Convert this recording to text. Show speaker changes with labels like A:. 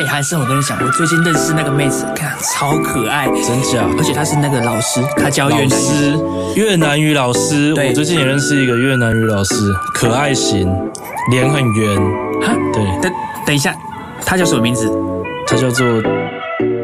A: 韩生，我跟你讲，我最近认识那个妹子，看超可爱，
B: 真假？
A: 而且她是那个老师，她教越南语。
B: 越南语老师，我最近也认识一个越南语老师，可爱型，脸很圆。
A: 哈，
B: 对，
A: 等一下，她叫什么名字？
B: 她叫做